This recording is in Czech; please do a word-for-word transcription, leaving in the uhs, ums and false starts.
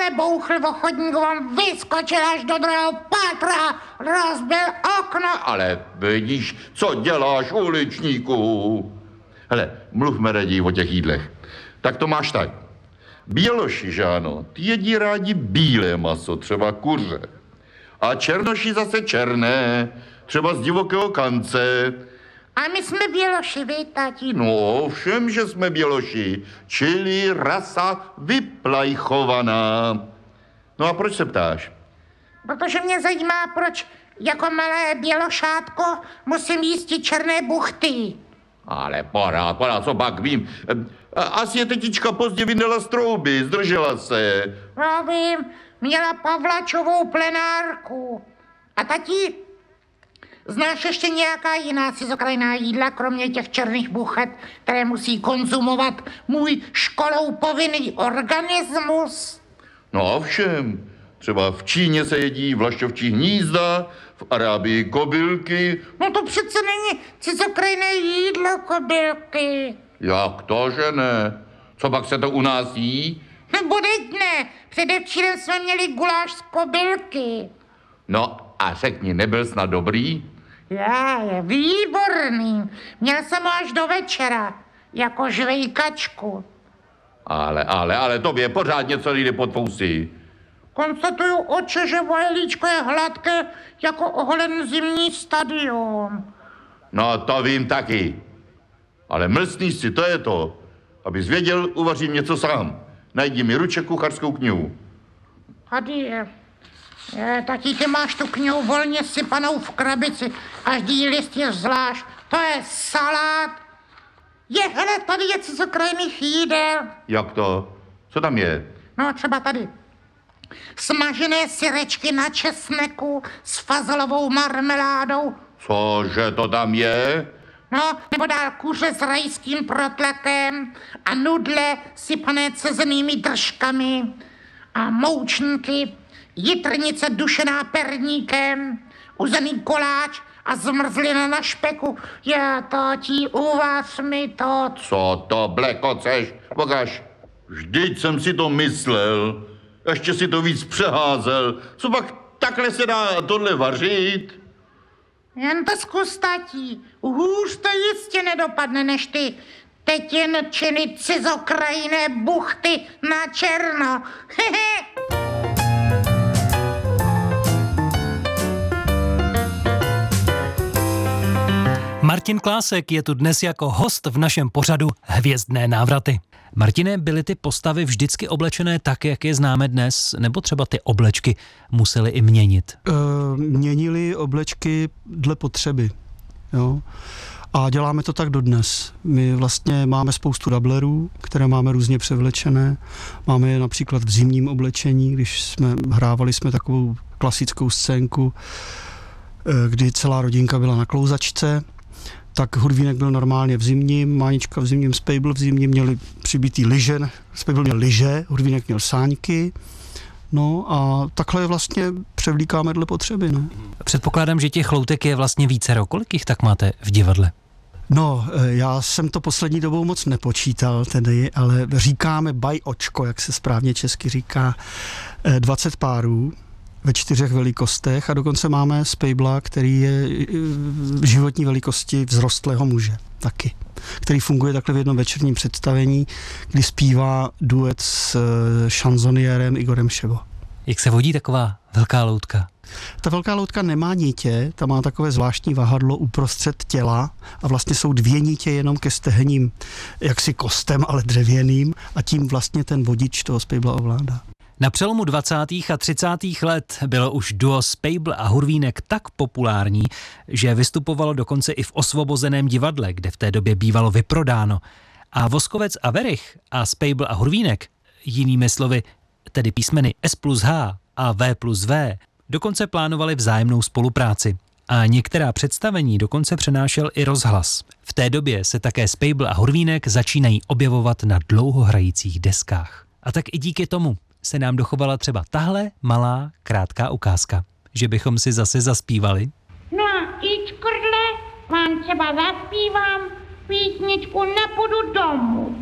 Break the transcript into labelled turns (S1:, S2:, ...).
S1: ale bouchl v chodníku, on vyskočil až do druhého patra, rozbil okno.
S2: Ale vidíš, co děláš, uličníku? Hele, mluvme raději o těch jídlech. Tak to máš tak. Běloši, že ano, ty jedí rádi bílé maso, třeba kuře. A černoši zase černé, třeba z divokého kance.
S1: A my jsme běloši, vy, tati?
S2: No, všem, že jsme běloši, čili rasa vyplajchovaná. No a proč se ptáš?
S1: Protože mě zajímá, proč jako malé bělošátko musím jíst ty černé buchty.
S2: Ale porád, porád, co pak vím. Asi je tetička pozdě vydala z trouby, zdržela se.
S1: No vím, měla Pavlačovou plenárku. A tati, znáš ještě nějaká jiná cizokrajná jídla, kromě těch černých buchet, které musí konzumovat můj školou povinný organismus?
S2: No ovšem, třeba v Číně se jedí vlaštovčí hnízda, v Arábii kobylky.
S1: No to přece není cizokrajné jídlo, kobylky.
S2: Jak to, že ne? Co pak se to u nás jí?
S1: No budeť ne, předevčírem jsme měli guláš z kobylky.
S2: No a řekni, nebyl snad dobrý?
S1: Já, je výborný. Měl jsem ho až do večera, jako žvejkačku.
S2: Ale, ale, ale tobě pořád něco jde pod fousy.
S1: Konstatuju, oče, že vajlíčko je hladké jako oholen zimní stadion.
S2: No to vím taky. Ale mlsný si, to je to. Abys věděl, uvařím něco sám. Najdi mi ruček kuchařskou knihu.
S1: Tady je. je. Taky ty máš tu knihu volně sypanou v krabici. Každý list je zvlášť. To je salát. Je, hele, tady je cizokrajných jídel.
S2: Jak to? Co tam je?
S1: No, třeba tady. Smažené syrečky na česneku s fazolovou marmeládou.
S2: Cože to tam je?
S1: No, nebo dál kuře s rajským protletem a nudle sypané cezenými držkami a moučníky, jitrnice dušená perníkem, uzený koláč a zmrzlina na špeku. Já, tati, uvař mi to.
S2: Co to blekoceš? Pokaž. Vždyť jsem si to myslel. Ještě si to víc přeházel. Co pak takhle se dá tohle vařit?
S1: Jen to zkus, tati. Hůř to jistě nedopadne, než ty tetinčiny cizokrajné buchty na černo. Hehe.
S3: Martin Klásek je tu dnes jako host v našem pořadu Hvězdné návraty. Martine, byly ty postavy vždycky oblečené tak, jak je známe dnes, nebo třeba ty oblečky musely i měnit?
S4: E, měnili oblečky dle potřeby, jo. A děláme to tak dodnes. My vlastně máme spoustu dublerů, které máme různě převlečené. Máme je například v zimním oblečení, když jsme hrávali jsme takovou klasickou scénku, kdy celá rodinka byla na klouzačce, tak Hurvínek byl normálně v zimním, Mánička v zimním, Spejbl v zimním, měli přibitý lyže, Spejbl měl lyže, Hurvínek měl sáňky, no a takhle vlastně převlíkáme dle potřeby, no.
S3: Předpokládám, že těch loutek je vlastně vícero. Kolik jich tak máte v divadle?
S4: No, já jsem to poslední dobou moc nepočítal tedy, ale říkáme baj očko, jak se správně česky říká, dvacet párů ve čtyřech velikostech a dokonce máme Spejbla, který je v životní velikosti vzrostlého muže taky, který funguje takhle v jednom večerním představení, kdy zpívá duet s šanzoniérem Igorem Ševo.
S3: Jak se vodí taková velká loutka?
S4: Ta velká loutka nemá nítě, ta má takové zvláštní vahadlo uprostřed těla a vlastně jsou dvě nítě jenom ke stehenním jaksi kostem, ale dřevěným a tím vlastně ten vodič toho Spejbla ovládá.
S3: Na přelomu dvacátých a třicátých let bylo už duo Spejbl a Hurvínek tak populární, že vystupovalo dokonce i v Osvobozeném divadle, kde v té době bývalo vyprodáno. A Voskovec a Werich a Spejbl a Hurvínek, jinými slovy, tedy písmeny S plus H a V plus V, dokonce plánovali vzájemnou spolupráci. A některá představení dokonce přenášel i rozhlas. V té době se také Spejbl a Hurvínek začínají objevovat na dlouhohrajících deskách. A tak i díky tomu se nám dochovala třeba tahle malá, krátká ukázka. Že bychom si zase zaspívali.
S1: No a i čkrdle, vám třeba zaspívám písničku Nepůjdu domů.